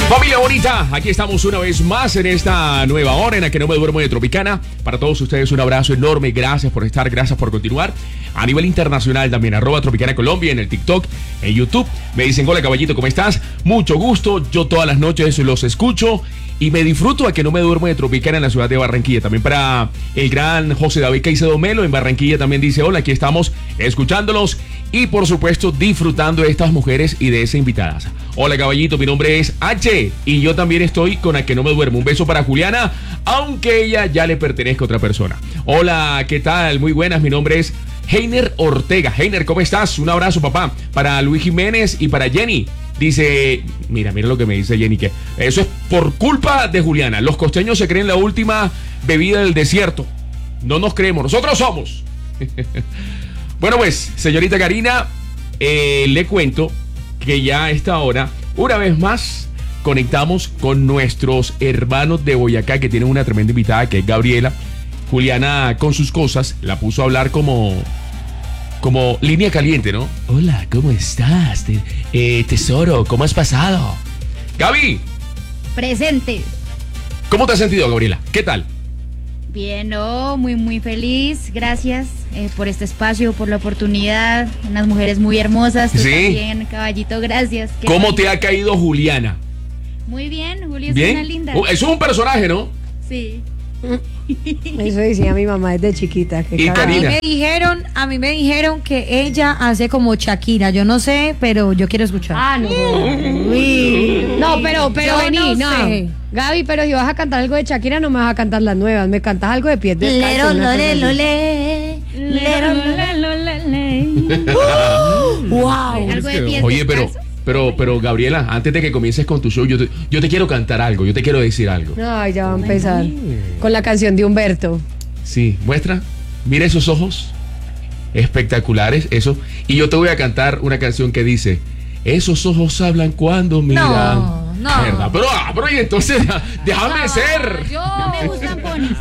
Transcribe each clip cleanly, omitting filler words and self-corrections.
Familia bonita, aquí estamos una vez más en esta nueva hora en la que no me duermo de Tropicana. Para todos ustedes un abrazo enorme, gracias por estar, gracias por continuar. A nivel internacional también, @Tropicana Colombia en el TikTok, en YouTube. Me dicen, hola caballito, ¿cómo estás? Mucho gusto, yo todas las noches los escucho y me disfruto a que no me duermo de Tropicana en la ciudad de Barranquilla. También para el gran José David Caicedo Melo en Barranquilla también dice, hola, aquí estamos escuchándolos y por supuesto disfrutando de estas mujeres y de esa invitada. Hola caballito, mi nombre es H y yo también estoy con A que no me duermo. Un beso para Juliana, aunque ella ya le pertenezca a otra persona. Hola, ¿qué tal? Muy buenas, mi nombre es Heiner Ortega. Heiner, ¿cómo estás? Un abrazo, papá. Para Luis Jiménez y para Jenny. Dice, mira lo que me dice Jenny, que eso es por culpa de Juliana. Los costeños se creen la última bebida del desierto. No nos creemos, nosotros somos. Bueno, pues, señorita Karina, le cuento que ya a esta hora, una vez más, conectamos con nuestros hermanos de Boyacá, que tienen una tremenda invitada, que es Gabriela. Juliana, con sus cosas, la puso a hablar como línea caliente, ¿no? Hola, ¿cómo estás? Tesoro, ¿cómo has pasado? Gaby. Presente. ¿Cómo te has sentido, Gabriela? ¿Qué tal? Bien, muy feliz. Gracias por este espacio, por la oportunidad. Unas mujeres muy hermosas. Tú también, caballito, gracias. ¿Cómo te ha caído Juliana? Muy bien, Julia es ¿Bien? una linda. Eso es un personaje, ¿no? Sí. Eso decía mi mamá desde chiquita. Y Karina. A mí me dijeron que ella hace como Shakira. Yo no sé, pero yo quiero escuchar. Ah, no. Uy. No, pero Yo vení, no sé. Gaby, pero si vas a cantar algo de Shakira, no me vas a cantar las nuevas. Me cantas algo de pies descalzos. Wow. Algo de pies Oye, descalzos. pero Gabriela, antes de que comiences con tu show, yo te quiero cantar algo, yo te quiero decir algo. Ay, ya va a empezar con la canción de Humberto. Sí, muestra, mira esos ojos espectaculares, eso. Y yo te voy a cantar una canción que dice, esos ojos hablan cuando miran. No. ¿Verdad? Pero y entonces déjame ser. No me gustan ponis.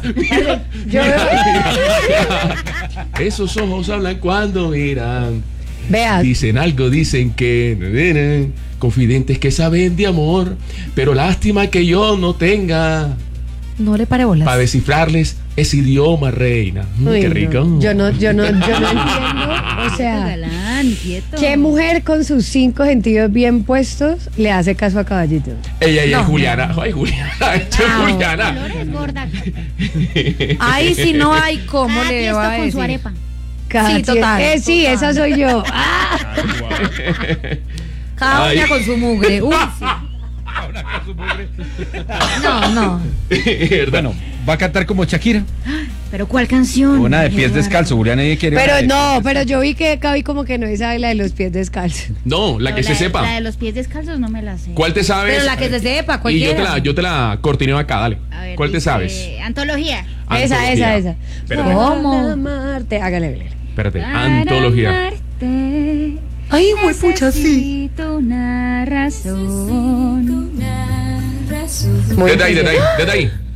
Esos ojos hablan cuando miran. Veas. Dicen algo, dicen que confidentes que saben de amor, pero lástima que yo no tenga No le pare bolas. para descifrarles ese idioma, reina. Uy, Qué no. rico. Yo no entiendo. O sea, Galán, quieto. ¿qué mujer con sus 5 sentidos bien puestos le hace caso a Caballito? Ella es No. Juliana. Ay, Juliana. Juliana. Colores gorda. Ahí sí no hay cómo le Tiesto va a con decir. su arepa. Sí, total. Sí, esa soy yo. Cada Ay. una con su mugre. Uy, sí. No. Bueno, va a cantar como Shakira. ¿Pero cuál canción? Una de pies descalzos. Julián nadie quiere. Pero una de no, pies pero yo vi que Gaby como que no sabe la de los pies descalzos. No, la que se La sepa. de los pies descalzos no me la sé. ¿Cuál te sabes? Pero la que se sepa, Y cualquiera. yo te la cortineo acá, dale. A ver, ¿Cuál te dice, sabes? Antología. Antología. Esa. Espérate. ¿Cómo? Para amarte. Hágale. Espérate, Para antología. amarte, Ay, huepucha, sí. necesito una razón. Muy Desde ahí, difícil. desde ahí.